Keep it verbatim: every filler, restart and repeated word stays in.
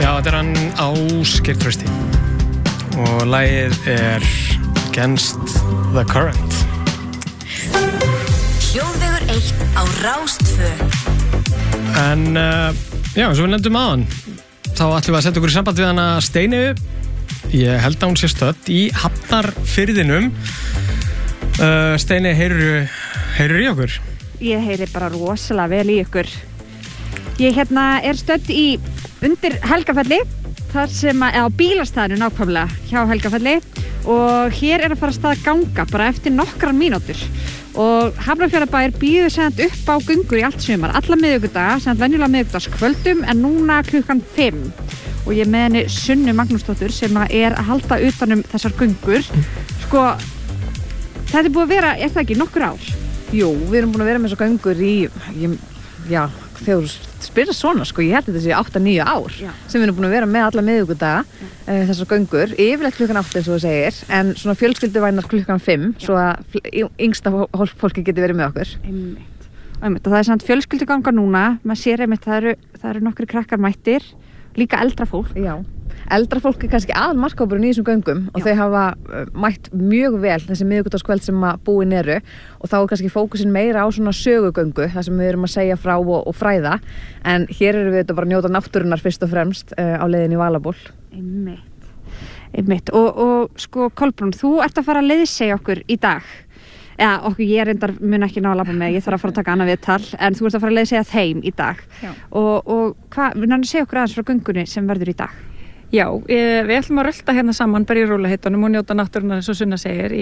Já, þetta er hann Ásgeir Trausti og lagið er Against the Current. Hljóðvegur eitt á Rástvö. En uh, já, eins og við nefndum aðan, þá ætlum við að setja okkur í samband við hana Steinu. Ég held að hún sé stödd í Hafnarfirðinum. uh, Steini, heyrðu heyrðu í okkur? Ég heyri bara rosalega vel í ykkur. Ég hérna er stödd í undir Helgafelli, þar sem að, eða á bílastæðinu nákvæmlega hjá Helgafelli, og hér er að fara að stað ganga bara eftir nokkrar mínútur. Og Hafnarfjarðarbær býður sent upp á göngur í allt sumar, alla miðvikudaga, sent venjulega miðvikudagskvöldum, en núna klukkan fimm. Og ég með henni Sunnu Magnúsdóttur sem að er að halda utanum þessar göngur. Sko, þetta er búið að vera, er það ekki, nokkur ár? Jú, við erum búin að vera með þessar göngur í, ég, já, þegar þú spyrir svona, sko, ég held þetta sé átta níu ár já. Sem við erum búin að vera með alla miðvikudaga, uh, þessar göngur, yfirleitt klukkan átta eins og þú segir, en svona fjölskylduvænar klukkan fimm, já. Svo að yngsta fólki geti verið með okkur. Einmitt. Einmitt. Og það er samt fjölskylduganga núna, maður sér einmitt, það eru, það eru nokkri krakkar mættir, líka eldra fólk. Já, eldra fólk er kannski aðalmarkhópurinn í þessum göngum og já. Þau hafa mætt mjög vel þessi miðvikudagskvöld sem að búin eru og þá er kannski fókusin meira á svona sögugöngu þar sem við erum að segja frá og, og fræða, en hér erum við þetta bara að njóta náttúrunnar fyrst og fremst uh, á leiðinni í Valaból. Einmitt, einmitt. Og, og sko Kolbrún, þú ert að fara að leiðsegja okkur í dag. Já, okkur ég reyndar mun ekki ná að labba með, ég þarf að fara að taka annað viðtal, en þú ert að fara að leiðsegja þeim í dag. Já. Og, og hvað, við náttúrulega segja okkur aðeins frá göngunni sem verður í dag? Já, við ætlum að rölda hérna saman bara í rólaheitunum og njóta náttúrunnar eins og Sunna segir í